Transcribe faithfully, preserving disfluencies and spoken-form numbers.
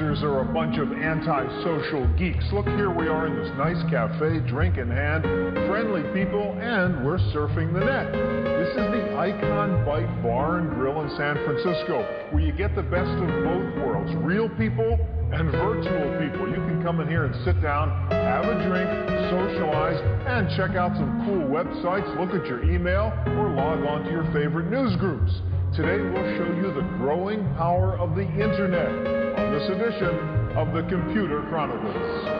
passengers are a bunch of antisocial geeks. Look, here we are in this nice cafe, drink in hand, friendly people, and we're surfing the net. This is the Icon Bite Bar and Grill in San Francisco, where you get the best of both worlds, real people and virtual people. You can come in here and sit down, have a drink, socialize, and check out some cool websites, look at your email, or log on to your favorite news groups. Today we'll show you the growing power of the internet on this edition of the Computer Chronicles.